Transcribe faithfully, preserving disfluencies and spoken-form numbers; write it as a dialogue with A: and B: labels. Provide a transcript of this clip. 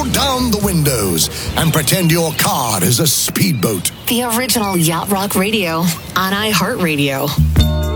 A: roll down the windows and pretend your car is a speedboat.
B: The original Yacht Rock Radio on iHeartRadio.